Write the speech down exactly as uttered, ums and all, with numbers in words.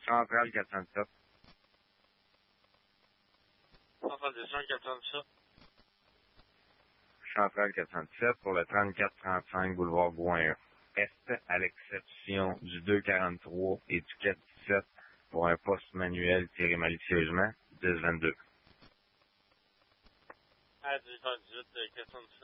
Centrale quatre cent sept. Centrale deux cents quatre cent sept. Centrale quatre cent sept pour le trente-quatre trente-cinq boulevard Gouin Est, à l'exception du deux quarante-trois et du quatre dix-sept pour un poste manuel tiré malicieusement, dix vingt-deux. À dix vingt-huit, quatre cent dix-sept.